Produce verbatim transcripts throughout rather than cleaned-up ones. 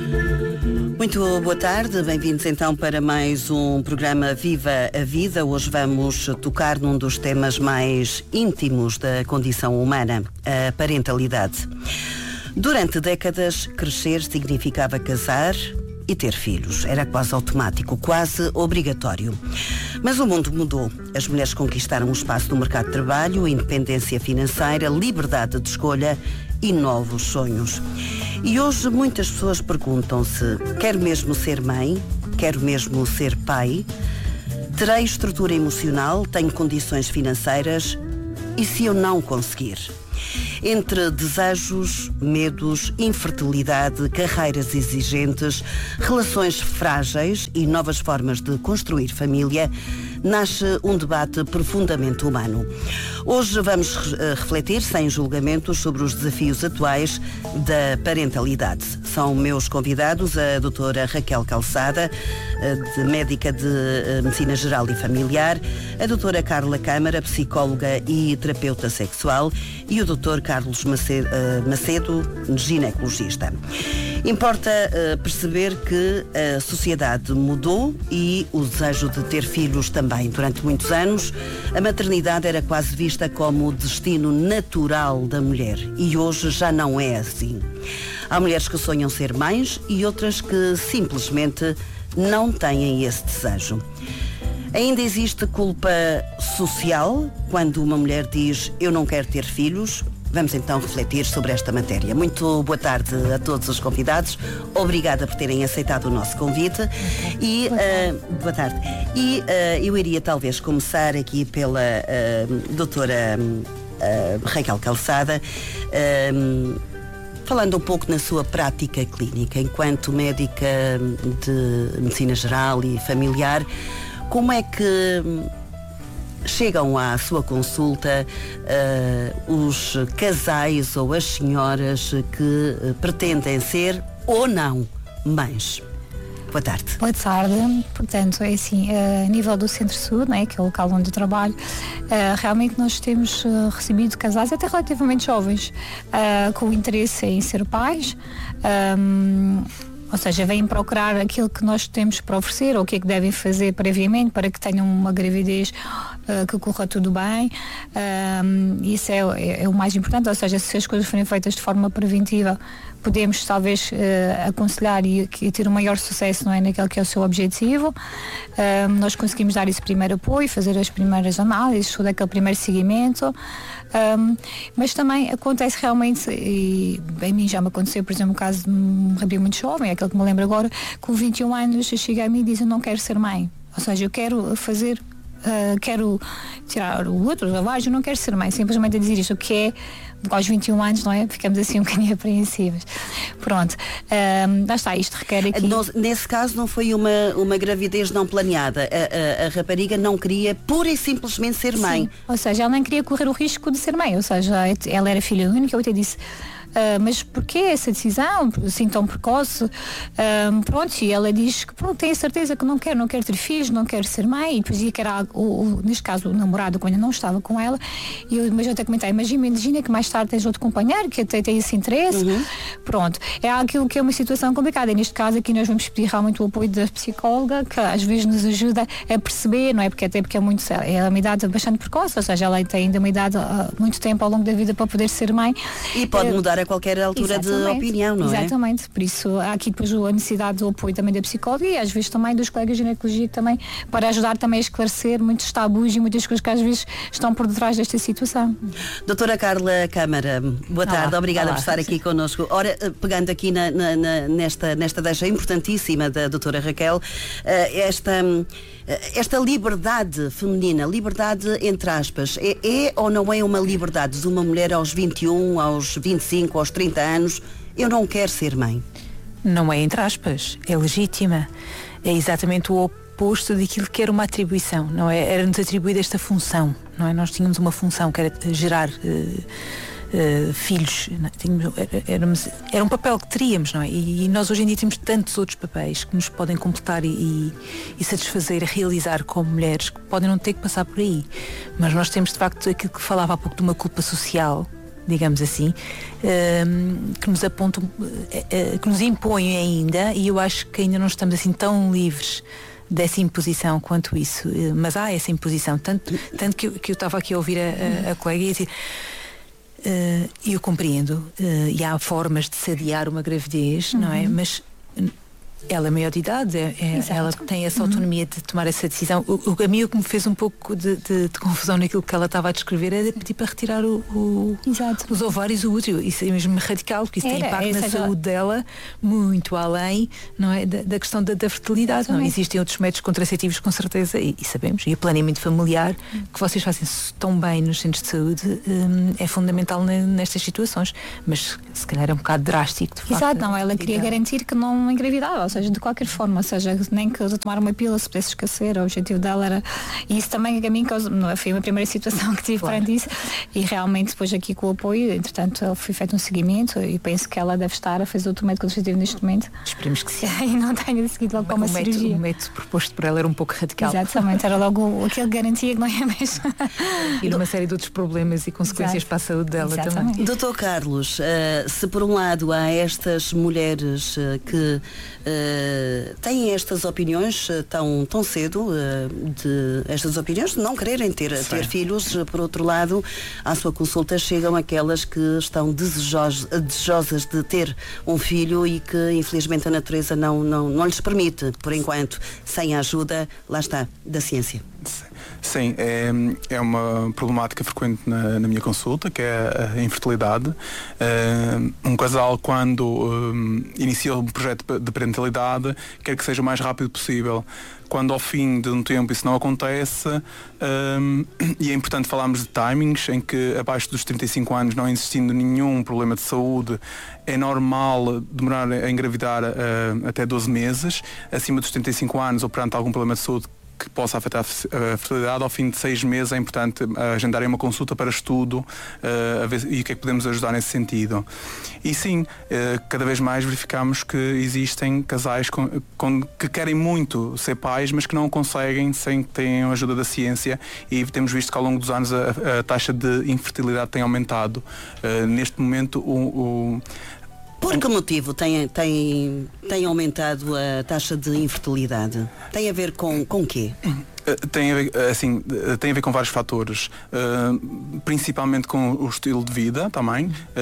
Muito boa tarde, bem-vindos então para mais um programa Viva a Vida. Hoje vamos tocar num dos temas mais íntimos da condição humana, a parentalidade. Durante décadas, crescer significava casar e ter filhos. Era quase automático, quase obrigatório. Mas o mundo mudou. As mulheres conquistaram um espaço no mercado de trabalho, independência financeira, liberdade de escolha e novos sonhos. E hoje muitas pessoas perguntam-se: quero mesmo ser mãe? Quero mesmo ser pai? Terei estrutura emocional? Tenho condições financeiras? E se eu não conseguir? Entre desejos, medos, infertilidade, carreiras exigentes, relações frágeis e novas formas de construir família, nasce um debate profundamente humano. Hoje vamos refletir, sem julgamentos, sobre os desafios atuais da parentalidade. São meus convidados a doutora Raquel Calçada, de médica de Medicina Geral e Familiar, a doutora Carla Câmara, psicóloga e terapeuta sexual, e o doutor Carlos Macedo, Macedo ginecologista. Importa uh, perceber que a sociedade mudou e o desejo de ter filhos também. Durante muitos anos, a maternidade era quase vista como o destino natural da mulher e hoje já não é assim. Há mulheres que sonham ser mães e outras que simplesmente não têm esse desejo. Ainda existe culpa social quando uma mulher diz eu não quero ter filhos? Vamos então refletir sobre esta matéria. Muito boa tarde a todos os convidados. Obrigada por terem aceitado o nosso convite. E, uh, boa tarde. E uh, eu iria talvez começar aqui pela uh, doutora uh, Raquel Calçada, uh, falando um pouco na sua prática clínica, enquanto médica de medicina geral e familiar. Como é que chegam à sua consulta uh, os casais ou as senhoras que uh, pretendem ser ou não mães? Boa tarde. Boa tarde. Portanto, é assim, uh, a nível do Centro-Sul, né, que é o local onde eu trabalho, uh, realmente nós temos uh, recebido casais até relativamente jovens uh, com interesse em ser pais. Um, Ou seja, vêm procurar aquilo que nós temos para oferecer ou o que é que devem fazer previamente para que tenham uma gravidez uh, que corra tudo bem. Um, isso é, é, é o mais importante, ou seja, se as coisas forem feitas de forma preventiva, podemos talvez uh, aconselhar e, e ter um maior sucesso, não é, naquele que é o seu objetivo. Um, nós conseguimos dar esse primeiro apoio, fazer as primeiras análises, todo aquele primeiro seguimento. Um, mas também acontece realmente, e a mim já me aconteceu, por exemplo, o caso de um rapaz muito jovem, aquele que me lembro agora, com vinte e um anos, chega a mim e diz: eu não quero ser mãe, ou seja, eu quero fazer, uh, quero tirar o outro, a vagem, eu não quero ser mãe, simplesmente a dizer isto, o que é, aos vinte e um anos, não é? Ficamos assim um bocadinho apreensivas. Pronto, um, lá está, isto requer aqui... Nesse caso não foi uma, uma gravidez não planeada, a, a, a rapariga não queria pura e simplesmente ser mãe. Sim, ou seja, ela nem queria correr o risco de ser mãe, ou seja, ela era filha única, eu até disse... Uh, mas porquê essa decisão assim tão precoce? Uh, pronto, e ela diz que pronto, tem a certeza que não quer, não quer ter filhos, não quer ser mãe, e depois dizia que era o, o, neste caso o namorado quando não estava com ela, e eu, mas eu até comentei, imagina, imagina que mais tarde tens outro companheiro que até tem esse interesse. Uhum. Pronto, é aquilo que é uma situação complicada, e neste caso aqui nós vamos pedir realmente o apoio da psicóloga, que às vezes nos ajuda a perceber, não é? Porque até porque é muito, é uma idade bastante precoce, ou seja, ela tem ainda uma idade, uh, muito tempo ao longo da vida para poder ser mãe. E pode uh, mudar a qualquer altura. Exatamente. De opinião, não Exatamente. é? Exatamente, por isso há aqui depois a necessidade do apoio também da psicóloga e às vezes também dos colegas de ginecologia também, para ajudar também a esclarecer muitos tabus e muitas coisas que às vezes estão por detrás desta situação. Doutora Carla Câmara, boa tarde, olá, obrigada olá, por estar aqui connosco. Ora, pegando aqui na, na, na, nesta, nesta deixa importantíssima da doutora Raquel, esta... Esta liberdade feminina, liberdade entre aspas, é, é ou não é uma liberdade de uma mulher aos vinte e um, aos vinte e cinco, aos trinta anos? Eu não quero ser mãe. Não é entre aspas, é legítima. É exatamente o oposto daquilo que era uma atribuição, não é? Era-nos atribuída esta função, não é? Nós tínhamos uma função que era gerar... Uh, Uh, filhos, não, era, éramos, era um papel que teríamos, não é? E, e nós hoje em dia temos tantos outros papéis que nos podem completar e, e, e satisfazer, realizar como mulheres, que podem não ter que passar por aí. Mas nós temos de facto aquilo que falava há pouco de uma culpa social, digamos assim, um, que nos apontam, uh, uh, que nos impõem ainda, e eu acho que ainda não estamos assim tão livres dessa imposição quanto isso, uh, mas há essa imposição, tanto, tanto que, eu, que eu estava aqui a ouvir a, a, a colega e a dizer, uh, eu compreendo, uh, e há formas de se adiar uma gravidez, uhum. não é? Mas ela é maior de idade, é, é, ela tem essa autonomia uhum. de tomar essa decisão. O, o, a mim o que me fez um pouco de, de, de confusão naquilo que ela estava a descrever era pedir para retirar o, o, os ovários e o útero. Isso é mesmo radical, porque isso Era, tem impacto na saúde já... dela muito além, não é, da, da questão da, da fertilidade. Não? Existem outros métodos contraceptivos com certeza, e, e sabemos, e o planeamento familiar uhum. que vocês fazem tão bem nos centros de saúde um, é fundamental ne, nestas situações, mas se calhar é um bocado drástico. De Exato, facto, não, ela queria garantir que não engravidava, ou seja, de qualquer forma, ou seja, nem que eu tomar uma pílula se pudesse esquecer, o objetivo dela era, e isso também a mim causa, não, foi a primeira situação que tive claro. perante isso, e realmente depois aqui com o apoio, entretanto foi feito um seguimento e penso que ela deve estar a fazer outro método contraceptivo neste momento. Esperemos que sim. E não tenha seguido logo com uma método, cirurgia. O método proposto por ela era um pouco radical. Exatamente, era logo aquele garantia que não é mesmo. E uma série de outros problemas e consequências Exato. para a saúde dela Exatamente. também. doutor Carlos, uh, se por um lado há estas mulheres uh, que uh, têm estas opiniões uh, tão, tão cedo, uh, de estas opiniões de não quererem ter, ter filhos, uh, por outro lado, à sua consulta chegam aquelas que estão desejos, desejosas de ter um filho e que infelizmente a natureza não, não, não lhes permite, por enquanto, sem a ajuda, lá está, da ciência. Sim, é, é uma problemática frequente na, na minha consulta, que é a infertilidade. Uh, um casal, quando um, inicia um projeto de parentalidade, quer que seja o mais rápido possível. Quando ao fim de um tempo isso não acontece, um, e é importante falarmos de timings, em que abaixo dos trinta e cinco anos, não existindo nenhum problema de saúde, é normal demorar a engravidar uh, até doze meses. Acima dos trinta e cinco anos, ou perante algum problema de saúde que possa afetar a fertilidade, ao fim de seis meses é importante agendarem uma consulta para estudo uh, a ver, e o que é que podemos ajudar nesse sentido. E sim, uh, cada vez mais verificamos que existem casais com, com, que querem muito ser pais, mas que não o conseguem sem que tenham a ajuda da ciência, e temos visto que ao longo dos anos a, a taxa de infertilidade tem aumentado. Uh, neste momento o, o Por que motivo tem, tem, tem aumentado a taxa de infertilidade? Tem a ver com o quê? Tem a ver, assim, tem a ver com vários fatores, uh, principalmente com o estilo de vida também.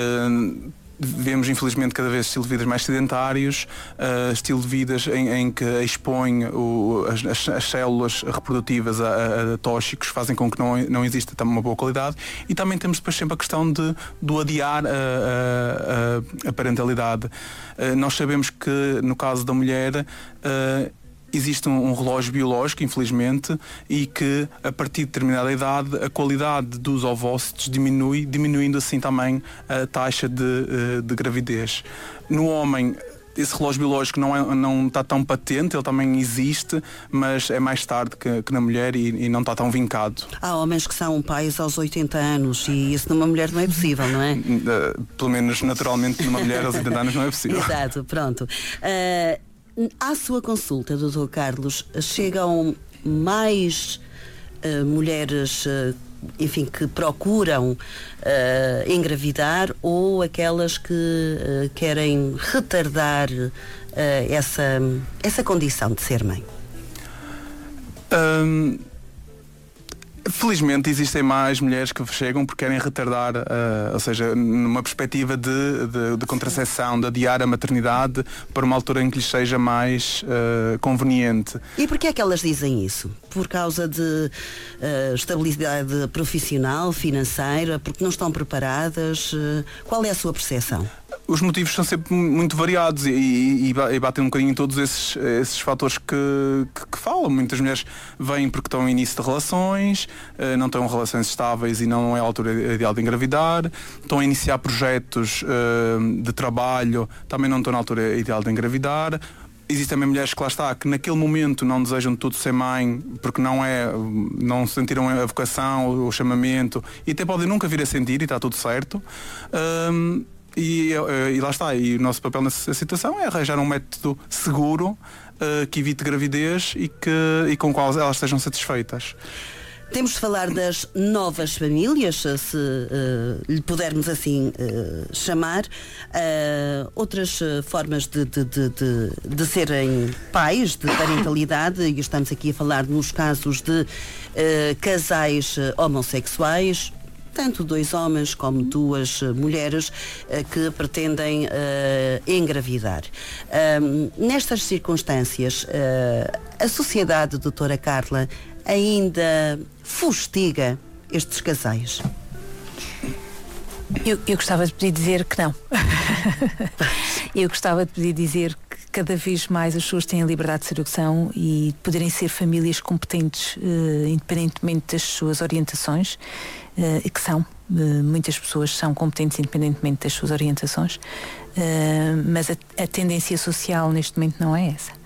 Uh, Vemos, infelizmente, cada vez estilo de vidas mais sedentários, uh, estilo de vidas em, em que expõem o, as, as células reprodutivas a, a, a tóxicos, fazem com que não, não exista uma boa qualidade. E também temos depois sempre a questão de, do adiar a, a, a, a parentalidade. Uh, nós sabemos que, no caso da mulher, uh, existe um, um relógio biológico, infelizmente, e que a partir de determinada idade a qualidade dos ovócitos diminui, diminuindo assim também a taxa de, de gravidez. No homem, esse relógio biológico não, é, não está tão patente, ele também existe, mas é mais tarde que, que na mulher e, e não está tão vincado. Há homens que são pais aos oitenta anos e isso numa mulher não é possível, não é? Uh, pelo menos naturalmente numa mulher aos oitenta anos não é possível. Exato, pronto. Uh, À sua consulta, doutor Carlos, chegam mais uh, mulheres, uh, enfim, que procuram uh, engravidar, ou aquelas que uh, querem retardar uh, essa, essa condição de ser mãe? Um... Felizmente existem mais mulheres que chegam porque querem retardar, uh, ou seja, numa perspectiva de, de, de contracepção, de adiar a maternidade para uma altura em que lhes seja mais uh, conveniente. E porquê é que elas dizem isso? Por causa de uh, estabilidade profissional, financeira, porque não estão preparadas? Uh, qual é a sua percepção? Os motivos são sempre muito variados e, e, e batem um bocadinho em todos esses, esses fatores que, que, que falam. Muitas mulheres vêm porque estão em início de relações, não têm relações estáveis e não é a altura ideal de engravidar, estão a iniciar projetos uh, de trabalho, também não estão na altura ideal de engravidar. Existem também mulheres que lá está, que naquele momento não desejam de tudo ser mãe, porque não é, não sentiram a vocação, o chamamento, e até podem nunca vir a sentir, e está tudo certo. Um, E, e lá está, e o nosso papel nessa situação é arranjar um método seguro uh, que evite gravidez e, que, e com o qual elas estejam satisfeitas. Temos de falar das novas famílias, se uh, lhe pudermos assim uh, chamar, uh, outras uh, formas de, de, de, de, de serem pais, de parentalidade, e estamos aqui a falar nos casos de uh, casais uh, homossexuais, tanto dois homens como duas uh, mulheres uh, que pretendem uh, engravidar. Uh, nestas circunstâncias, uh, a sociedade, doutora Carla, ainda fustiga estes casais? Eu, eu gostava de poder dizer que não. Eu gostava de poder dizer que cada vez mais as pessoas têm a liberdade de sedução e poderem ser famílias competentes, uh, independentemente das suas orientações, uh, e que são. Uh, muitas pessoas são competentes independentemente das suas orientações, uh, mas a, a tendência social neste momento não é essa.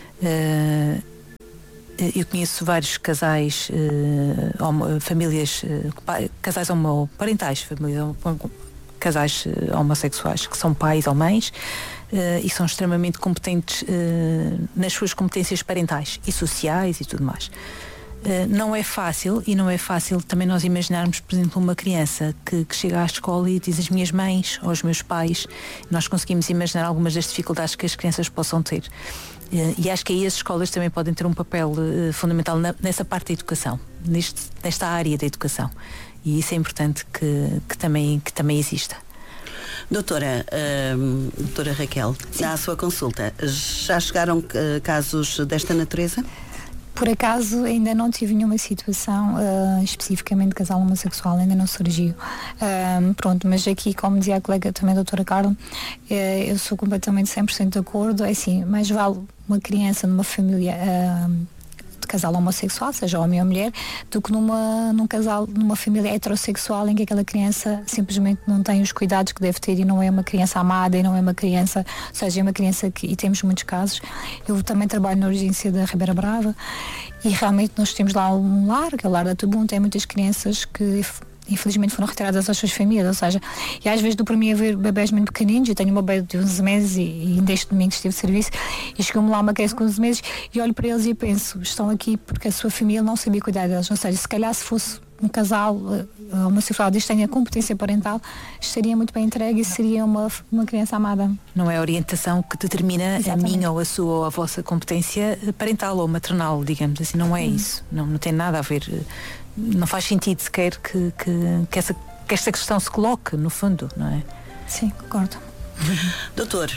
Uh, Eu conheço vários casais, uh, homo, famílias, uh, casais homoparentais, famílias, casais uh, homossexuais que são pais ou mães uh, e são extremamente competentes uh, nas suas competências parentais e sociais e tudo mais. Uh, não é fácil, e não é fácil também nós imaginarmos, por exemplo, uma criança que, que chega à escola e diz as minhas mães ou os meus pais. Nós conseguimos imaginar algumas das dificuldades que as crianças possam ter. Uh, e acho que aí as escolas também podem ter um papel uh, fundamental na, nessa parte da educação, neste, nesta área da educação. E isso é importante que, que, também, que também exista. Doutora, uh, doutora Raquel, Sim. à sua consulta, já chegaram uh, casos desta natureza? Por acaso ainda não tive nenhuma situação uh, especificamente de casal homossexual, ainda não surgiu. Uh, pronto, mas aqui, como dizia a colega também, a doutora Carla, uh, eu sou completamente cem por cento de acordo. É assim, mais vale uma criança numa família uh, de casal homossexual, seja homem ou mulher, do que numa, num casal, numa família heterossexual em que aquela criança simplesmente não tem os cuidados que deve ter e não é uma criança amada e não é uma criança, ou seja, é uma criança que, e temos muitos casos. Eu também trabalho na urgência da Ribeira Brava e realmente nós temos lá um lar, que é o lar da Tubum, tem muitas crianças que infelizmente foram retiradas às suas famílias, ou seja, e às vezes do para mim a ver bebés muito pequeninos. Eu tenho uma bebê de onze meses e, e ainda este domingo estive de serviço e chegou-me lá uma criança com onze meses e olho para eles e penso, estão aqui porque a sua família não sabia cuidar deles, ou seja, se calhar se fosse um casal uh, homossexual diz que tem a competência parental, estaria muito bem entregue e seria uma, uma criança amada. Não é a orientação que determina Exatamente. a minha ou a sua ou a vossa competência parental ou maternal, digamos assim, não é hum. isso, não, não tem nada a ver. Não faz sentido sequer que, que, que, essa, que esta questão se coloque, no fundo, não é? Sim, concordo. Doutor,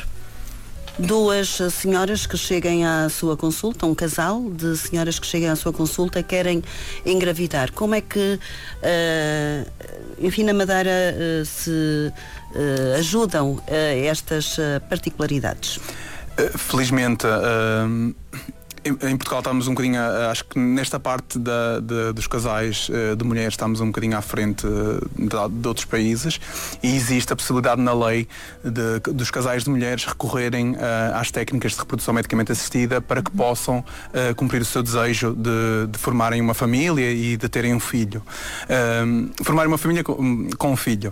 duas senhoras que cheguem à sua consulta, um casal de senhoras que cheguem à sua consulta querem engravidar. Como é que, uh, enfim, na Madeira uh, se uh, ajudam a estas uh, particularidades? Felizmente, uh, em Portugal estamos um bocadinho, acho que nesta parte da, de, dos casais de mulheres estamos um bocadinho à frente de, de outros países e existe a possibilidade na lei de, dos casais de mulheres recorrerem uh, às técnicas de reprodução medicamente assistida para que possam uh, cumprir o seu desejo de, de formarem uma família e de terem um filho. Um, formarem uma família com, com um filho.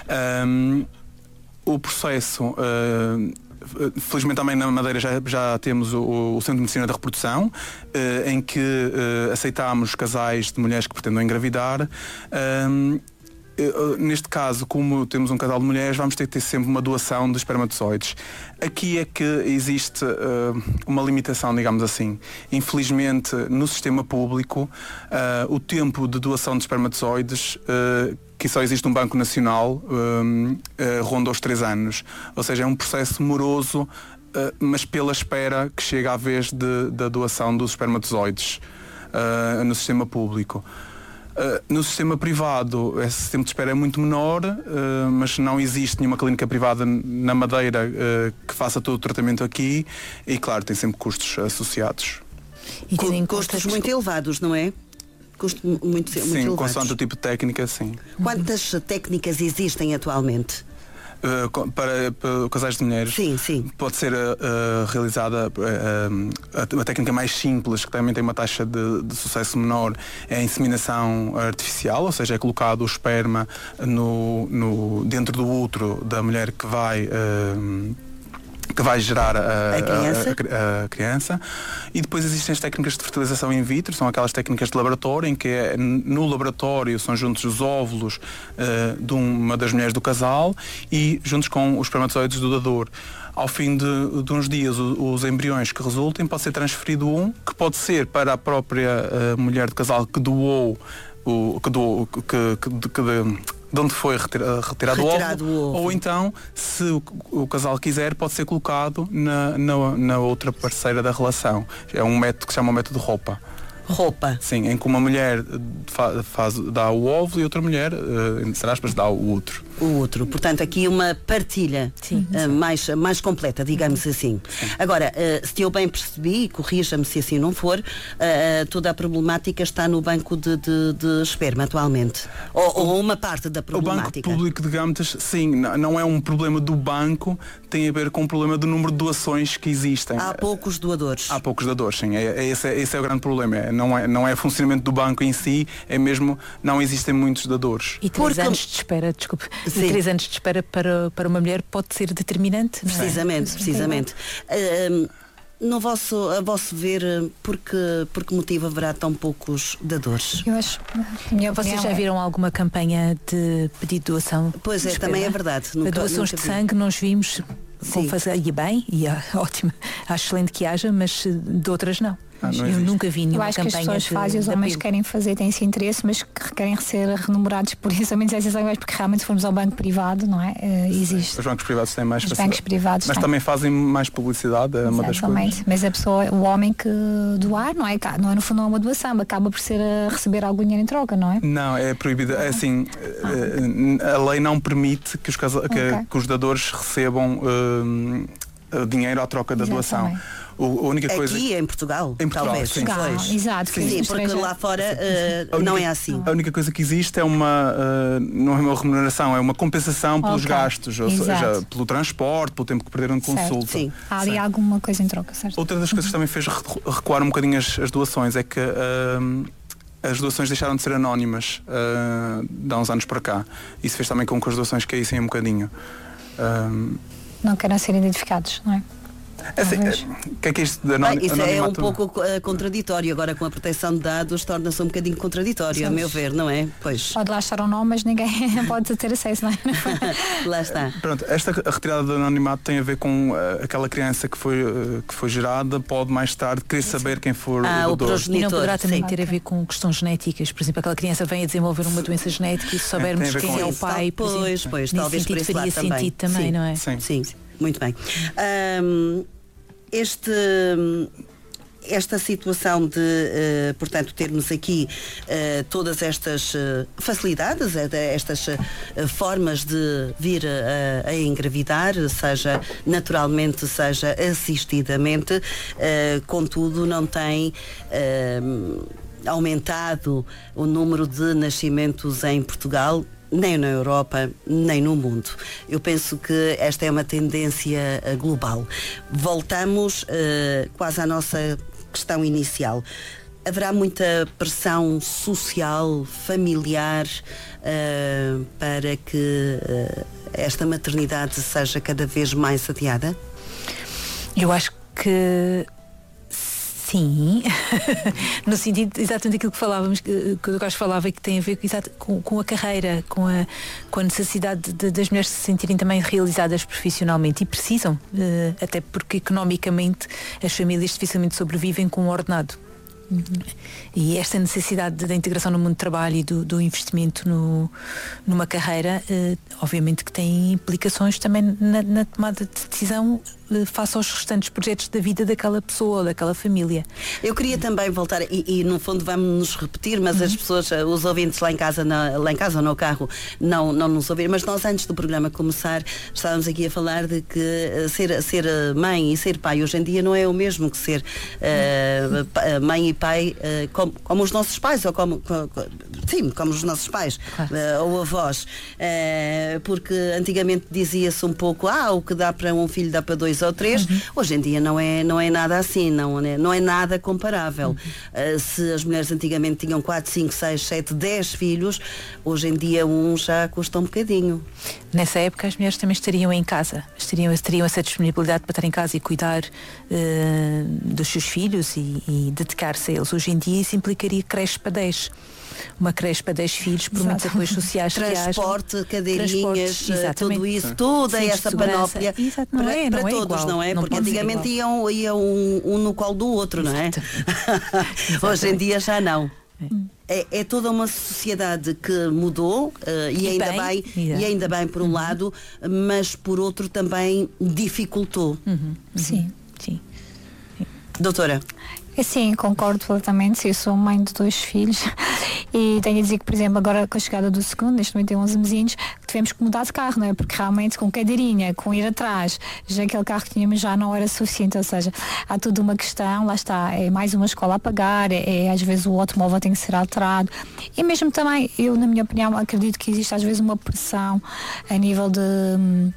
Um, o processo... Uh, Felizmente também na Madeira já, já temos o, o Centro de Medicina da Reprodução, eh, em que eh, aceitamos casais de mulheres que pretendam engravidar. Um, Neste caso, como temos um casal de mulheres, vamos ter que ter sempre uma doação de espermatozoides. Aqui é que existe uh, uma limitação, digamos assim. Infelizmente, no sistema público, uh, o tempo de doação de espermatozoides, uh, que só existe um banco nacional, uh, uh, ronda os três anos. Ou seja, é um processo moroso, uh, mas pela espera que chega à vez de, da doação dos espermatozoides uh, no sistema público. Uh, no sistema privado esse tempo de espera é muito menor, uh, mas não existe nenhuma clínica privada na Madeira uh, que faça todo o tratamento aqui e claro, tem sempre custos associados. E tem custos muito elevados, não é? Custos muito, muito sim, elevados. Sim, consoante o tipo de técnica, sim. Quantas uhum. técnicas existem atualmente? Uh, para, para casais de mulheres, sim, sim. pode ser uh, realizada uh, a, a técnica mais simples, que também tem uma taxa de, de sucesso menor, é a inseminação artificial, ou seja, é colocado o esperma no, no, dentro do útero da mulher que vai uh, que vai gerar a, a, criança. A, a, a criança. E depois existem as técnicas de fertilização in vitro, são aquelas técnicas de laboratório em que é, no laboratório são juntos os óvulos uh, de uma das mulheres do casal e juntos com os espermatozoides do dador. Ao fim de, de uns dias, os, os embriões que resultem, pode ser transferido um, que pode ser para a própria uh, mulher do casal que doou, o, que doou, que, que, que, que de onde foi retirado, retirado, retirado o, ovo, o ovo, ou então, se o, o casal quiser, pode ser colocado na, na, na outra parceira da relação. É um método que se chama o método roupa. Roupa. Sim, em que uma mulher faz, faz, dá o óvulo e outra mulher, entre aspas, dá o útero. O outro. Portanto, aqui uma partilha uh, mais, mais completa, digamos assim. Sim. Agora, uh, se eu bem percebi, corrija-me se assim não for, uh, toda a problemática está no banco de, de, de esperma atualmente. Ou, ou uma parte da problemática. O Banco Público de Gametas, sim, não é um problema do banco, tem a ver com o problema do número de doações que existem. Há poucos doadores. Há poucos doadores, sim. É, é, esse, é, esse é o grande problema. É, não, é, não é funcionamento do banco em si, é mesmo, não existem muitos doadores. E três anos de espera, desculpe. Sim. Três anos de espera para, para uma mulher pode ser determinante. Não é? Precisamente, precisamente. Uh, no vosso, a vosso ver, por que, por que motivo haverá tão poucos dadores? Eu acho. Vocês já viram alguma campanha de pedido de doação? Pois é, também é verdade. Nunca, doações nunca de sangue nós vimos com Sim. fazer, e bem, e é ótimo, acho excelente que haja, mas de outras não. Ah, não eu nunca vi nenhuma campanha. Eu acho campanha que as pessoas fazem, os homens querem fazer, têm esse interesse, mas que querem ser remunerados por exames essenciais, porque realmente se formos ao banco privado, não é? Uh, existe. Os bancos privados têm mais Os facilidade. bancos privados Mas têm. também fazem mais publicidade, é uma das coisas. Mas a pessoa, o homem que doar, não é? Não é no fundo uma doação, acaba por ser a receber algum dinheiro em troca, não é? Não, é proibido. É assim, ah. a lei não permite que os, casa... okay. que, que os dadores recebam uh, dinheiro à troca da Exatamente. doação. O, a única Aqui coisa... em Portugal, em Portugal, talvez. Sim. Portugal, exato. Sim, sim, porque lá fora uh, única, não é assim. A única coisa que existe é uma, uh, não é uma remuneração, é uma compensação pelos okay. gastos, ou exato. seja, pelo transporte, pelo tempo que perderam de consulta. Sim. Há ali Sim. alguma coisa em troca, certo? Outra das coisas que também fez recuar um bocadinho as, as doações é que uh, as doações deixaram de ser anónimas uh, de há uns anos para cá. Isso fez também com que as doações caíssem um bocadinho. Uh, não querem ser identificados, não é? Assim, o que é que é isto de anónimo? Bem, isso é um pouco uh, contraditório. Agora com a proteção de dados torna-se um bocadinho contraditório, Sim. a meu ver, não é? Pois. Pode lá estar o nome, mas ninguém pode ter acesso, não é? Lá está. Pronto, esta retirada do anonimato tem a ver com uh, aquela criança que foi, uh, que foi gerada, pode mais tarde querer saber quem for ah, o doador. E não poderá também Sim. ter a ver com questões genéticas. Por exemplo, aquela criança vem a desenvolver uma doença genética e se soubermos é, quem é o pai, pois, por exemplo, pois, nesse talvez sentido por esse faria lado sentido também, Sim. não é? Sim, Sim. muito bem. Um, Este, esta situação de, uh, portanto, termos aqui uh, todas estas uh, facilidades, estas uh, formas de vir a, a engravidar, seja naturalmente, seja assistidamente, uh, contudo não tem uh, aumentado o número de nascimentos em Portugal, nem na Europa, nem no mundo. Eu penso que esta é uma tendência uh, global. Voltamos uh, quase à nossa questão inicial. Haverá muita pressão social, familiar, uh, para que uh, esta maternidade seja cada vez mais adiada? Eu acho que sim, no sentido exatamente aquilo que falávamos, que, que o Carlos falava e que tem a ver exato, com, com a carreira, com a, com a necessidade de, das mulheres se sentirem também realizadas profissionalmente e precisam, uh, até porque economicamente as famílias dificilmente sobrevivem com um ordenado. Uhum. E esta necessidade da integração no mundo do trabalho e do, do investimento no, numa carreira, eh, obviamente que tem implicações também na, na tomada de decisão eh, face aos restantes projetos da vida daquela pessoa ou daquela família. Eu queria também voltar, e, e no fundo vamos nos repetir, mas uhum. as pessoas, os ouvintes lá em casa, na, lá em casa ou no carro, não, não nos ouviram, mas nós antes do programa começar estávamos aqui a falar de que ser, ser mãe e ser pai hoje em dia não é o mesmo que ser uh, mãe e pai uh, como, como os nossos pais, ou como, como sim, como os nossos pais, claro. uh, ou avós, uh, porque antigamente dizia-se um pouco, ah, o que dá para um filho dá para dois dois ou três. Uhum. Hoje em dia não é, não é nada assim, não é, não é nada comparável. Uhum. Uh, se as mulheres antigamente tinham quatro, cinco, seis, sete, dez filhos, hoje em dia um já custa um bocadinho. Nessa época as mulheres também estariam em casa, estariam, teriam essa disponibilidade para estar em casa e cuidar uh, dos seus filhos e, e dedicar-se a eles. Hoje em dia isso implicaria creche para dez. Uma creche para dez filhos, por muitos apoios sociais que hajam. Transporte, cadeirinhas, Transporte, tudo isso, toda Centros essa de segurança. panóplia. Exato, não para, é, não para é todos, igual. não é? Não Porque pode ser antigamente igual. iam, iam um, um no colo do outro, não é? Hoje em dia já não. É, é toda uma sociedade que mudou uh, e, E ainda bem, bem, e ainda bem por um uhum. lado, mas por outro também dificultou. Uhum. Uhum. Sim. Sim. Doutora? Sim, concordo completamente. Eu sou mãe de dois filhos e tenho a dizer que, por exemplo, agora com a chegada do segundo, neste momento tem onze mesinhos, tivemos que mudar de carro, não é? Porque realmente com cadeirinha, com ir atrás, já aquele carro que tínhamos já não era suficiente, ou seja, há toda uma questão, lá está, é mais uma escola a pagar, é, é às vezes o automóvel tem que ser alterado e mesmo também, eu na minha opinião, acredito que existe às vezes uma pressão a nível de... Hum,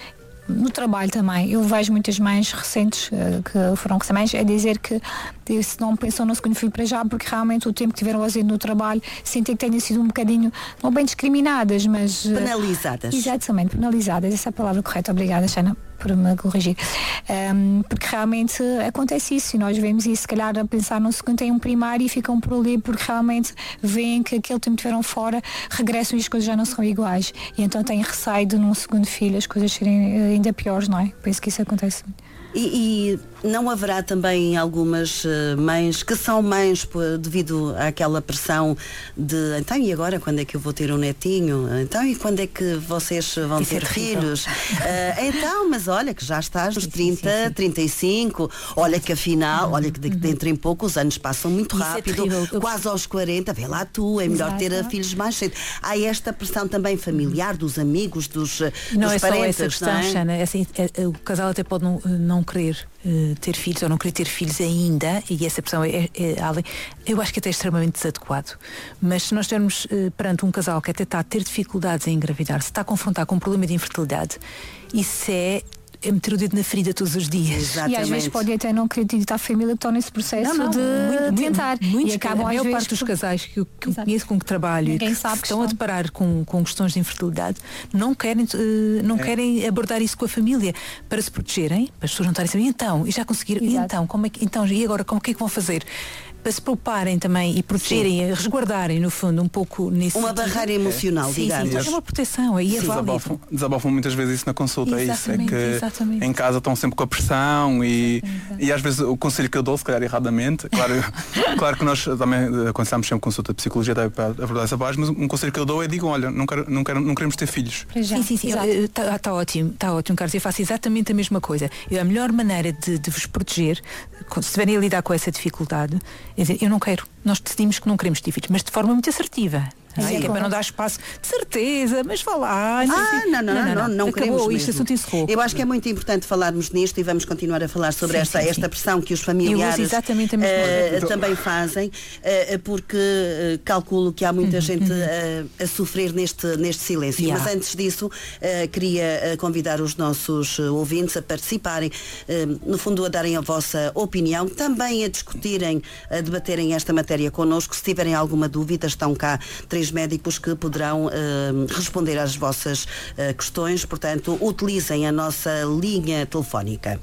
no trabalho também, eu vejo muitas mães recentes uh, que foram mães a dizer que se não pensam no segundo filho para já, porque realmente o tempo que tiveram ausente no trabalho sentem que tenham sido um bocadinho, não bem discriminadas, mas... Uh, penalizadas. Exatamente, penalizadas, essa é a palavra correta. Obrigada, Xana, por me corrigir. Um, porque realmente acontece isso e nós vemos isso, se calhar a pensar no segundo tem um primário e ficam por ali porque realmente veem que aquele tempo que tiveram fora, regressam e as coisas já não são iguais. E então têm receio de num segundo filho as coisas serem ainda piores, não é? Penso que isso acontece muito. E, e não haverá também algumas uh, mães que são mães pô, devido àquela pressão de então e agora quando é que eu vou ter um netinho? Então e quando é que vocês vão isso ter é filhos? Uh, então, mas olha que já estás nos trinta, sim, sim. trinta e cinco, olha que afinal, olha que de- dentro em pouco os anos passam muito Isso é rápido, terrível. quase aos quarenta, vê lá tu, é melhor ter Exato. filhos mais cedo. Há esta pressão também familiar dos amigos, dos, Não dos é só parentes, essa questão, não é? Xana, é assim, é, é, o casal até pode não, não querer uh, ter filhos ou não querer ter filhos ainda, e essa pressão é, é, é além, eu acho que até é extremamente desadequado. Mas se nós estivermos uh, perante um casal que até está a ter dificuldades em engravidar, se está a confrontar com um problema de infertilidade, isso é é meter o dedo na ferida todos os dias. Exatamente. E às vezes pode até não acreditar a família que estão nesse processo Não, não, de muito, tentar. Muitos, E acabam a às maior vezes parte dos por- casais que eu, que eu Exato. conheço com que trabalho e Ninguém que sabe se que estão a estão. deparar com, com questões de infertilidade não querem, eh, não querem abordar isso com a família para se protegerem, para as pessoas não estarem a saber, então, e já conseguiram, e Exato. então, como é que, então, e agora, como, o que é que vão fazer? Para se pouparem também e protegerem, e resguardarem, no fundo, um pouco nisso. Uma barreira emocional, Sim, digamos. sim, é uma proteção, aí é válido. Desabafam, desabafam muitas vezes isso na consulta, é isso, é Exatamente, que exatamente. em casa estão sempre com a pressão e, e às vezes o conselho que eu dou, se calhar erradamente, claro, claro que nós também aconselhamos sempre consulta de psicologia até para abordar essa base, mas um conselho que eu dou é digam, olha, não, quero, não, quero, não queremos ter filhos. Para já. Sim, sim, sim. Exato. Está tá ótimo, está ótimo, Carlos. Eu faço exatamente a mesma coisa. Eu, a melhor maneira de, de vos proteger, se estiverem a lidar com essa dificuldade, é dizer, eu não quero. Nós decidimos que não queremos ter filhos, mas de forma muito assertiva. Não é? Sim, Que é para não dar espaço de certeza, mas vá lá. Não, Ah, sei. não, não, não, não, não Acabou, queremos isto mesmo. assunto encerrou. Eu acho que é muito importante falarmos nisto e vamos continuar a falar sobre Sim, esta, sim, esta sim. pressão que os Eu familiares uso exatamente a mesma eh, coisa. também fazem, eh, porque eh, calculo que há muita gente eh, a sofrer neste, neste silêncio. Yeah. Mas antes disso, eh, queria eh, convidar os nossos eh, ouvintes a participarem, eh, no fundo a darem a vossa opinião, também a discutirem, a debaterem esta matéria connosco. Se tiverem alguma dúvida, estão cá três médicos que poderão eh, responder às vossas eh, questões, portanto, utilizem a nossa linha telefónica.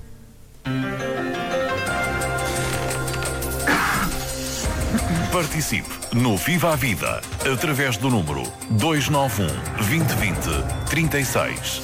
Participe no Viva a Vida através do número dois nove um, vinte vinte, trinta e seis.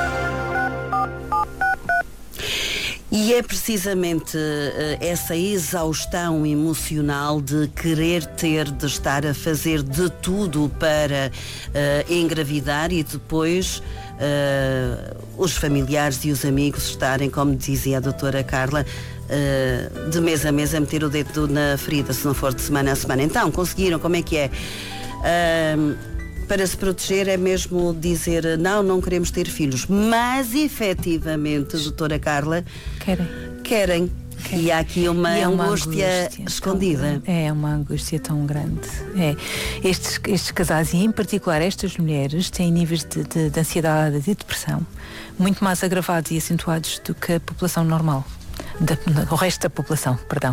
E é precisamente uh, essa exaustão emocional de querer ter, de estar a fazer de tudo para uh, engravidar e depois uh, os familiares e os amigos estarem, como dizia a doutora Carla, uh, de mês a mês a meter o dedo na ferida, se não for de semana a semana. Então, conseguiram, como é que é? Uh, Para se proteger é mesmo dizer não, não queremos ter filhos. Mas, efetivamente, doutora Carla, Querem. querem. Okay. E há aqui uma, é uma angústia, angústia escondida. Tão, é uma angústia tão grande. É. Estes, estes casais, e em particular estas mulheres, têm níveis de, de, de ansiedade, de depressão, muito mais agravados e acentuados do que a população normal. Da, o resto da população, perdão.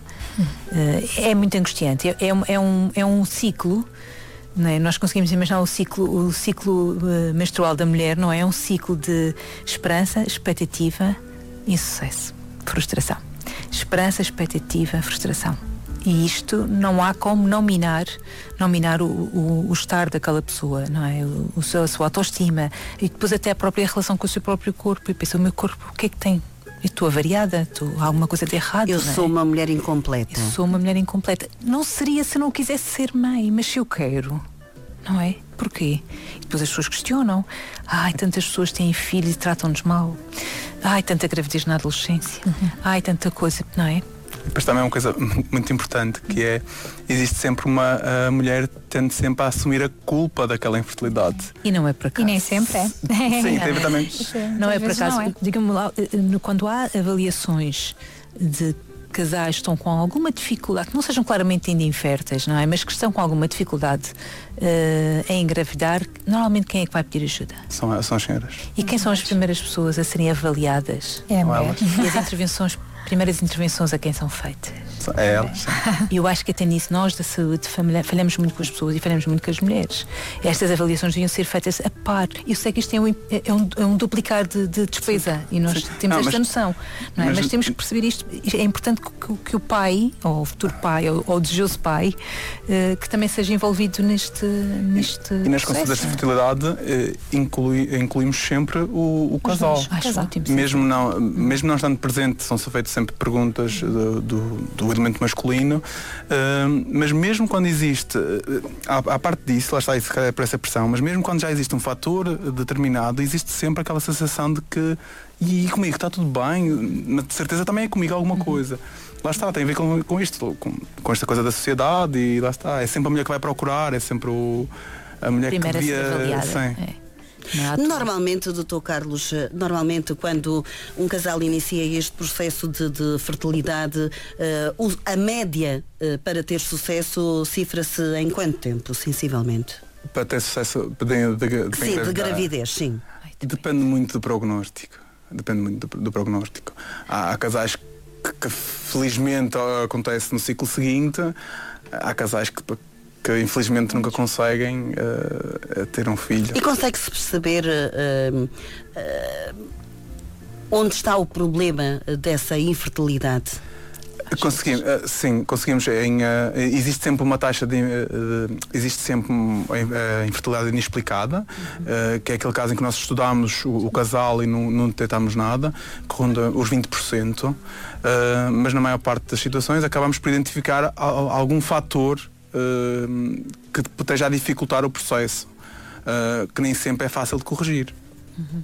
É muito angustiante. É, é, é, um, é um ciclo, não é? Nós conseguimos imaginar o ciclo, o ciclo uh, menstrual da mulher, não é? É um ciclo de esperança, expectativa e sucesso. Frustração. Esperança, expectativa, frustração. E isto não há como não minar, não minar o, o, o estar daquela pessoa, não é? O, o seu, a sua autoestima e depois até a própria relação com o seu próprio corpo. E pensa, o meu corpo, o que é que tem? Eu estou avariada, estou, há alguma coisa de errado. Eu não é? sou uma mulher incompleta. Eu sou uma mulher incompleta. Não seria se não quisesse ser mãe, mas se eu quero, não é? Porquê? E depois as pessoas questionam. Ai, tantas pessoas têm filhos e tratam-nos mal. Ai, tanta gravidez na adolescência. Uhum. Ai, tanta coisa, não é? Mas também é uma coisa muito importante, que é, existe sempre uma a mulher tende sempre a assumir a culpa daquela infertilidade. E não é por acaso. E nem sempre é. Sim, teve também. Não é por acaso. É. Diga-me lá, quando há avaliações de casais que estão com alguma dificuldade, que não sejam claramente ainda inférteis, não é? Mas que estão com alguma dificuldade uh, em engravidar, normalmente quem é que vai pedir ajuda? São, são as senhoras. E quem são as primeiras pessoas a serem avaliadas? É a mulher. E as intervenções, primeiras intervenções a quem são feitas? É elas. E eu acho que até nisso nós da saúde falhamos muito com as pessoas e falhamos muito com as mulheres. Estas avaliações deviam ser feitas a par. Eu sei que isto é um, é um, é um duplicar de, de despesa. Sim. E nós Sim. temos não, esta mas, noção. Não é? mas, mas temos que perceber isto. É importante que, que o pai, ou o futuro pai, ou, ou o desejoso pai, uh, que também seja envolvido neste, neste E nas consultas de fertilidade uh, inclui, incluímos sempre o, o casal. Acho ótimo. Mesmo não, mesmo não estando presente, são feitas sempre perguntas do, do, do elemento masculino, uh, mas mesmo quando existe, uh, à, à parte disso, lá está, isso é por essa pressão, mas mesmo quando já existe um fator determinado, existe sempre aquela sensação de que e comigo está tudo bem, de certeza também é comigo alguma coisa. Lá está, tem a ver com, com isto, com, com esta coisa da sociedade, e lá está, é sempre a mulher que vai procurar, é sempre o, a mulher Primeira que devia. Sim. Normalmente, doutor Carlos, normalmente quando um casal inicia este processo de, de fertilidade, uh, a média uh, para ter sucesso cifra-se em quanto tempo, sensivelmente? Para ter sucesso de, de, de, sim, de gravidez, sim. Depende muito do prognóstico. Depende muito do, do prognóstico. Há, há casais que, que felizmente acontece no ciclo seguinte, há casais que que infelizmente nunca conseguem uh, ter um filho. E consegue-se perceber uh, uh, onde está o problema dessa infertilidade? Conseguimos, uh, sim, conseguimos. Em, uh, existe sempre uma taxa de. Uh, existe sempre uh, infertilidade inexplicada, uh, que é aquele caso em que nós estudamos o, o casal e não, não detectamos nada, que ronda os vinte por cento, uh, mas na maior parte das situações acabamos por identificar a, a, algum fator Uh, que esteja a dificultar o processo, uh, que nem sempre é fácil de corrigir. Uhum.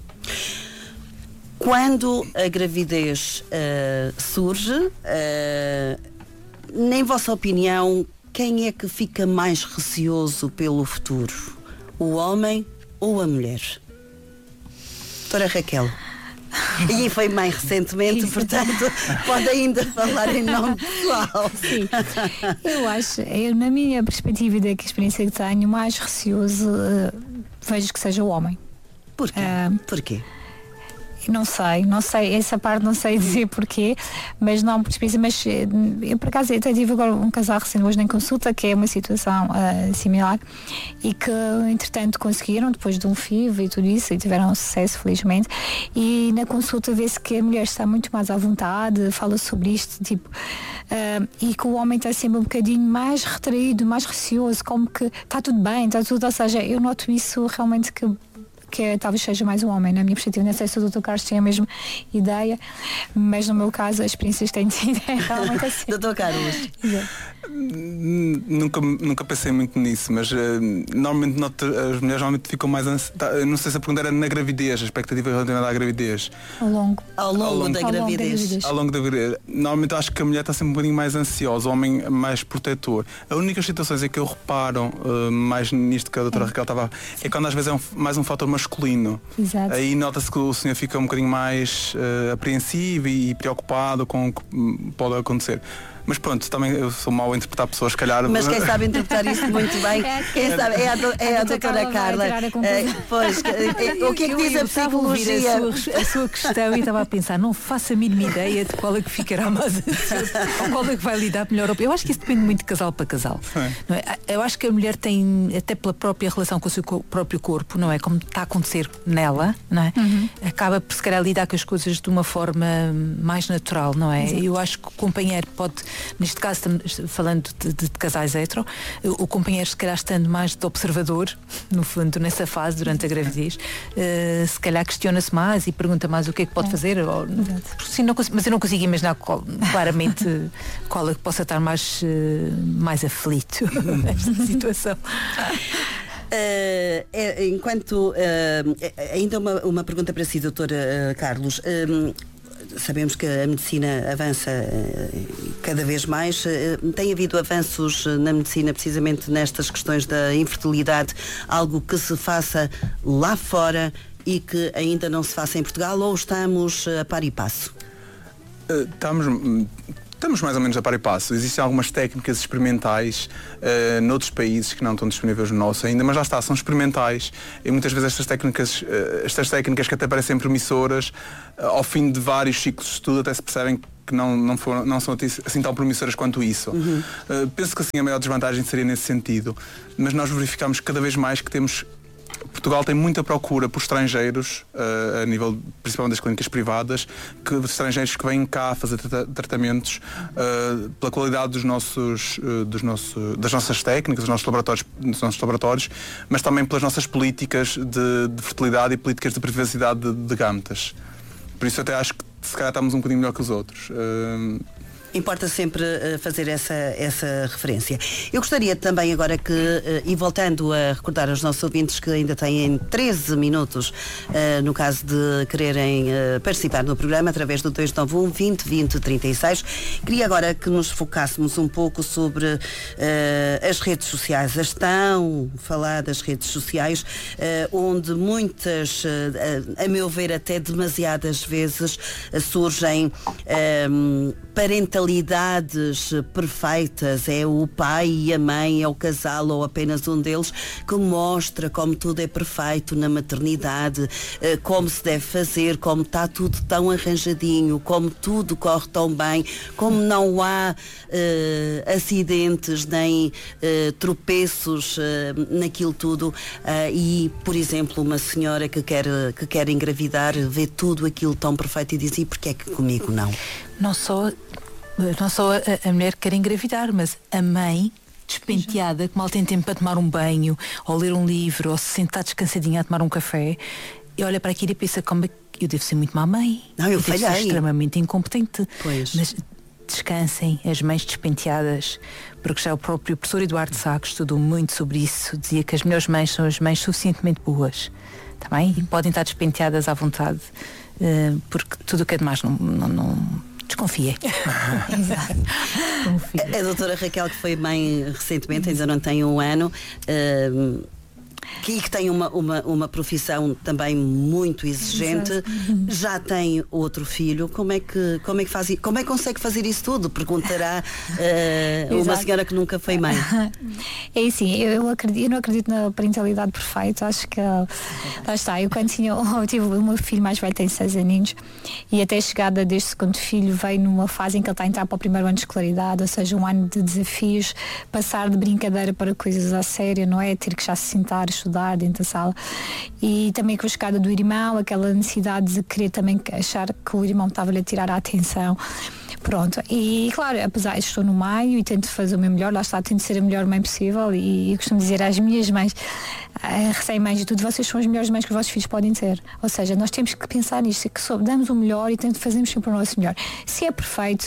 Quando a gravidez uh, surge, uh, em vossa opinião, quem é que fica mais receoso pelo futuro? O homem ou a mulher? Doutora Raquel. E foi mais recentemente, portanto, pode ainda falar em nome pessoal. Sim. Eu acho, eu, na minha perspectiva e da experiência que tenho, mais receoso uh, vejo que seja o homem. Porquê? Uh, Porquê? Não sei, não sei, essa parte não sei dizer porquê, mas não por experiência, mas eu por acaso até tive agora um casal recente hoje em consulta, que é uma situação uh, similar, e que entretanto conseguiram, depois de um F I V e tudo isso, e tiveram sucesso felizmente, e na consulta vê-se que a mulher está muito mais à vontade, fala sobre isto, tipo, uh, e que o homem está sempre um bocadinho mais retraído, mais receoso, como que está tudo bem, está tudo, ou seja, eu noto isso realmente que que é, talvez seja mais um homem, na minha perspectiva. Não sei se o doutor Carlos tem a mesma ideia, mas no meu caso as experiências têm sido realmente assim. doutor Carlos. Nunca, nunca pensei muito nisso, mas uh, normalmente noto, as mulheres normalmente ficam mais ansiosas. Não sei se a pergunta era na gravidez, a expectativa relativamente à gravidez. Ao longo. Ao longo, ao longo da, ao gravidez. longo da gravidez. Ao longo da gravidez. Normalmente acho que a mulher está sempre um bocadinho mais ansiosa, o homem mais protetor. As únicas situações em que eu reparo uh, mais nisto que a doutora é. Raquel estava, é quando às vezes é um, mais um fator masculino masculino. Exato. Aí nota-se que o senhor fica um bocadinho mais uh, apreensivo e preocupado com o que pode acontecer. Mas pronto, também eu sou mau a interpretar pessoas, se calhar. Mas quem sabe interpretar isso muito bem, quem sabe é a, do, é a, a doutora Carla. É, pois, é, o que é que diz a psicologia? A sua, a sua questão e estava a pensar, não faço a mínima ideia de qual é que ficará mais ou qual é que vai lidar melhor. Eu acho que isso depende muito de casal para casal. Não é? Eu acho que a mulher tem, até pela própria relação com o seu próprio corpo, não é? Como está a acontecer nela, não é? Uhum. Acaba por se calhar lidar com as coisas de uma forma mais natural, não é? Exato. Eu acho que o companheiro pode, neste caso estamos falando de, de, de casais hetero, o companheiro se calhar estando mais de observador, no fundo, nessa fase durante a gravidez, uh, se calhar questiona-se mais e pergunta mais o que é que pode é. fazer. Ou, sim, não consigo, mas eu não consigo imaginar qual, claramente qual é que possa estar mais, uh, mais aflito nesta situação. Uh, é, enquanto uh, ainda uma, uma pergunta para si, doutora uh, Carlos. Uh, Sabemos que a medicina avança uh, cada vez mais. Uh, tem havido avanços na medicina precisamente nestas questões da infertilidade, algo que se faça lá fora e que ainda não se faça em Portugal, ou estamos a par e passo? Uh, estamos... Estamos mais ou menos a par e passo. Existem algumas técnicas experimentais uh, noutros países que não estão disponíveis no nosso ainda, mas lá está, são experimentais e muitas vezes estas técnicas, uh, estas técnicas que até parecem promissoras, uh, ao fim de vários ciclos de estudo até se percebem que não, não, foram, não são assim tão promissoras quanto isso. Uhum. Uh, penso que assim a maior desvantagem seria nesse sentido, mas nós verificamos cada vez mais que temos... Portugal tem muita procura por estrangeiros, uh, a nível principalmente das clínicas privadas, que estrangeiros que vêm cá fazer tra- tratamentos uh, pela qualidade dos nossos, uh, dos nosso, das nossas técnicas, dos nossos laboratórios, dos nossos laboratórios, mas também pelas nossas políticas de, de fertilidade e políticas de privacidade de, de gametas. Por isso até acho que se calhar estamos um bocadinho melhor que os outros. Uh, Importa sempre uh, fazer essa, essa referência. Eu gostaria também agora que, uh, e voltando a recordar aos nossos ouvintes que ainda têm treze minutos, uh, no caso de quererem uh, participar no programa, através do dois nove um, vinte, vinte, trinta e seis, queria agora que nos focássemos um pouco sobre uh, as redes sociais, as tão faladas redes sociais, uh, onde muitas, uh, a, a meu ver até demasiadas vezes, uh, surgem um, parentalidades perfeitas, é o pai e a mãe, é o casal ou apenas um deles que mostra como tudo é perfeito na maternidade, como se deve fazer, como está tudo tão arranjadinho, como tudo corre tão bem, como não há uh, acidentes nem uh, tropeços uh, naquilo tudo, uh, e por exemplo uma senhora que quer, que quer engravidar vê tudo aquilo tão perfeito e diz: e porquê é que comigo não? Não só Não só a, a mulher quer engravidar, mas a mãe despenteada, que mal tem tempo para tomar um banho, ou ler um livro, ou se sentar descansadinha a tomar um café, e olha para aquilo e pensa: como é que eu devo ser muito má mãe? Não, eu, eu devo ser extremamente incompetente. Pois. Mas descansem as mães despenteadas, porque já o próprio professor Eduardo Sá, que estudou muito sobre isso, dizia que as melhores mães são as mães suficientemente boas, tá bem? E podem estar despenteadas à vontade, uh, porque tudo o que é demais não... não, não desconfia. Exato. A, a doutora Raquel, que foi mãe recentemente, ainda não tem um ano, uh, que, que tem uma, uma, uma profissão também muito exigente, exato, já tem outro filho, como é que, como é que faz, como é que consegue fazer isso tudo? Perguntará uh, uma senhora que nunca foi mãe. É assim, eu, acredito, eu não acredito na parentalidade perfeita, acho que lá está, eu quando tinha, eu tive o meu filho mais velho, tem seis aninhos, e até a chegada deste segundo filho veio numa fase em que ele está a entrar para o primeiro ano de escolaridade, ou seja, um ano de desafios, passar de brincadeira para coisas a sério, não é? Ter que já se sentar, estudar dentro da sala, e também com a chegada do irmão, aquela necessidade de querer também achar que o irmão estava-lhe a tirar a atenção. Pronto, e claro, apesar de estou no meio e tento fazer o meu melhor, lá está, tento ser a melhor mãe possível, e eu costumo dizer às minhas mães, recém-mães e tudo, vocês são as melhores mães que os vossos filhos podem ter. Ou seja, nós temos que pensar nisto, que damos o melhor e tento fazermos sempre o nosso melhor. Se é perfeito,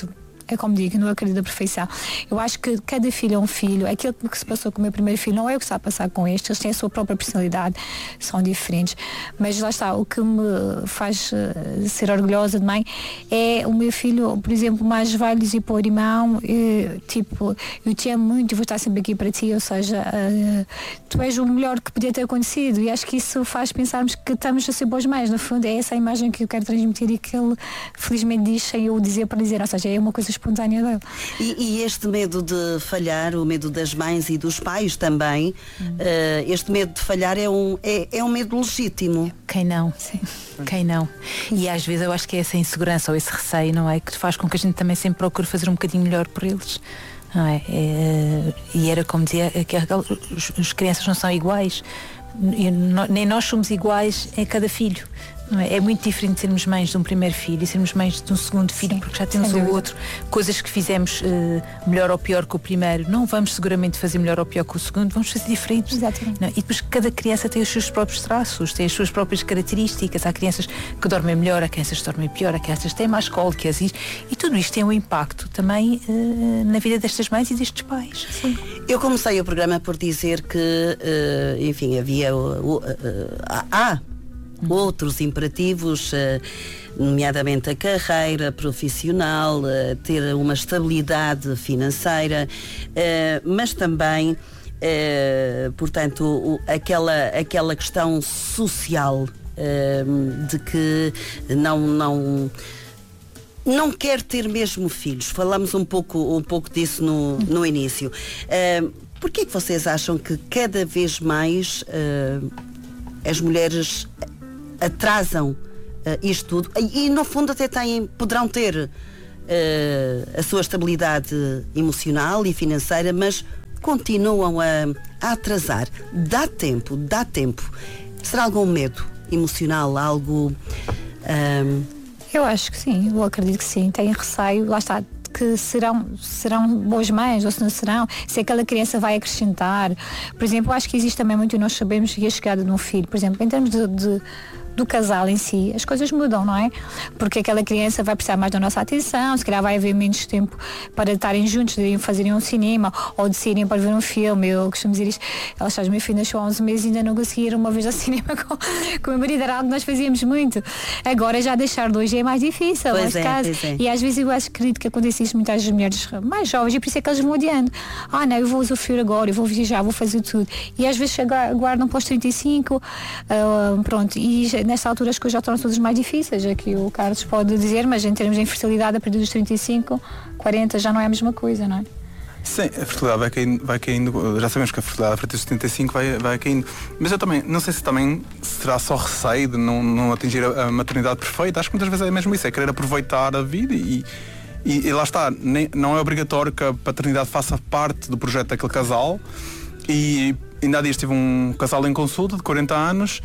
é como digo, não acredito na perfeição. Eu acho que cada filho é um filho. Aquilo que se passou com o meu primeiro filho não é o que está a passar com este. Eles têm a sua própria personalidade, são diferentes. Mas lá está, o que me faz uh, ser orgulhosa de mãe é o meu filho, por exemplo, mais velho, dizer para o irmão, uh, tipo, eu te amo muito e vou estar sempre aqui para ti, ou seja, uh, tu és o melhor que podia ter acontecido, e acho que isso faz pensarmos que estamos a ser boas mães. No fundo, é essa a imagem que eu quero transmitir e que ele felizmente diz sem eu dizer para dizer, ou seja, é uma coisa espontânea dele. E, e este medo de falhar, o medo das mães e dos pais também, hum. uh, este medo de falhar é um, é, é um medo legítimo. Quem não? Sim. Quem não? E às vezes eu acho que é essa insegurança ou esse receio, não é? Que faz com que a gente também sempre procure fazer um bocadinho melhor por eles. Não é? É, e era como dizia, que as crianças não são iguais, nem nós somos iguais a cada filho. Não é? É muito diferente sermos mães de um primeiro filho e sermos mães de um segundo filho, sim, porque já temos o outro. Coisas que fizemos uh, melhor ou pior que o primeiro, não vamos seguramente fazer melhor ou pior que o segundo, vamos fazer diferentes. Exatamente. Não? E depois cada criança tem os seus próprios traços, tem as suas próprias características. Há crianças que dormem melhor, há crianças que dormem pior, há crianças que têm mais cólicas, e, e tudo isto tem um impacto também uh, na vida destas mães e destes pais. Sim. Eu comecei o programa por dizer que, uh, enfim, havia uh, uh, uh, há outros imperativos, nomeadamente a carreira profissional, ter uma estabilidade financeira, mas também, portanto, aquela, aquela questão social de que não, não, não quer ter mesmo filhos. Falamos um pouco, um pouco disso no, no início. Por que é que vocês acham que cada vez mais as mulheres atrasam uh, isto tudo e, e no fundo até têm, poderão ter uh, a sua estabilidade emocional e financeira, mas continuam a, a atrasar? Dá tempo, dá tempo. Será algum medo emocional, algo... Um... Eu acho que sim, eu acredito que sim. Tem receio, lá está, que serão, serão boas mães ou se não serão, se aquela criança vai acrescentar. Por exemplo, eu acho que existe também muito, nós sabemos que a chegada de um filho, por exemplo, em termos de, de do casal em si, as coisas mudam, não é? Porque aquela criança vai precisar mais da nossa atenção, se calhar vai haver menos tempo para estarem juntos, de fazerem um cinema ou de saírem para ver um filme. Eu costumo dizer isto, ela está, meu filho nasceu há onze meses e ainda não consegui ir uma vez ao cinema com, com o meu marido, era algo que nós fazíamos muito. Agora já deixar de hoje é mais difícil, pois neste é, caso. pois é. E às vezes eu acho que acredito que acontece isso muito às mulheres mais jovens, e por isso é que elas vão adiando. Ah não, eu vou usufruir agora, eu vou viajar, vou fazer tudo. E às vezes aguardam para os trinta e cinco, uh, pronto, e já, nesta altura as coisas já tornam todas mais difíceis, aqui o Carlos pode dizer, mas em termos de infertilidade a partir dos trinta e cinco, quarenta já não é a mesma coisa, não é? Sim, a fertilidade vai caindo, vai caindo, já sabemos que a fertilidade a partir dos setenta e cinco vai, vai caindo, mas eu também, não sei se também será só receio de não, não atingir a, a maternidade perfeita. Acho que muitas vezes é mesmo isso, é querer aproveitar a vida e, e, e lá está, nem, não é obrigatório que a paternidade faça parte do projeto daquele casal. E ainda há dias tive um casal em consulta de quarenta anos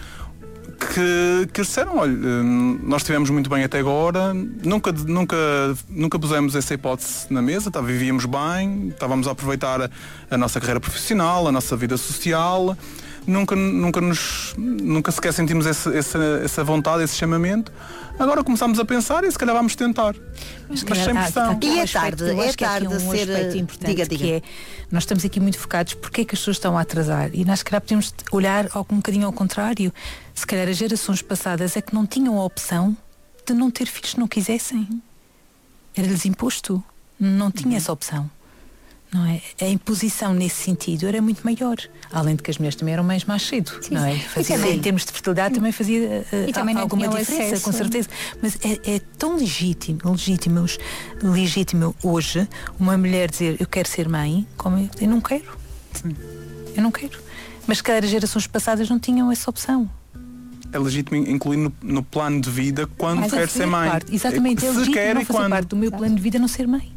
que, que disseram, olha, nós estivemos muito bem até agora, nunca, nunca, nunca pusemos essa hipótese na mesa, tá, vivíamos bem, estávamos a aproveitar a, a nossa carreira profissional, a nossa vida social, nunca, nunca, nos, nunca sequer sentimos essa, essa, essa vontade, esse chamamento. Agora começámos a pensar e se calhar vamos tentar. Mas, mas sem pressão. Um e é tarde, é tarde um ser... aspecto importante, diga, diga. Que é, nós estamos aqui muito focados porque é que as pessoas estão a atrasar, e nós se calhar podemos olhar um bocadinho ao contrário. Se calhar as gerações passadas é que não tinham a opção de não ter filhos se não quisessem. Era-lhes imposto. Não tinha uhum. essa opção. Não é? A imposição nesse sentido era muito maior, além de que as mulheres também eram mães mais cedo, sim, não é? Fazia, também, em termos de fertilidade também fazia uh, também alguma diferença, acesso. Com certeza. Mas é, é tão legítimo, legítimo, legítimo hoje uma mulher dizer eu quero ser mãe, como eu, eu não quero. Sim. Eu não quero. Mas se calhar as gerações passadas não tinham essa opção. É legítimo incluir no, no plano de vida quando mas quer ser mãe. Parte, exatamente, é, é legítimo quer não fazer quando... parte do meu plano de vida não ser mãe.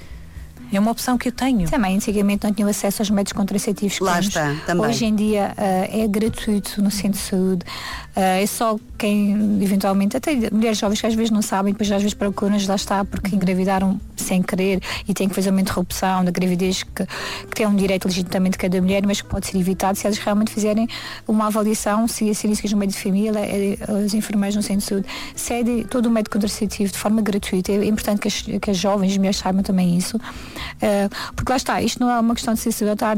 É uma opção que eu tenho. Também, antigamente não tinham acesso aos métodos contraceptivos. Lá está, também. Hoje em dia uh, é gratuito no centro de saúde. Uh, é só quem eventualmente, até mulheres jovens que às vezes não sabem, depois às vezes procuram, lá está, porque engravidaram sem querer e têm que fazer uma interrupção da gravidez que, que tem um direito legitimamente de cada mulher, mas que pode ser evitado se elas realmente fizerem uma avaliação, se se isso que no meio de família, os enfermeiros no centro de saúde cedem todo o método contraceptivo de forma gratuita. É importante que as, que as jovens, as mulheres saibam também isso, uh, porque lá está, isto não é uma questão de ser cedo ou tarde,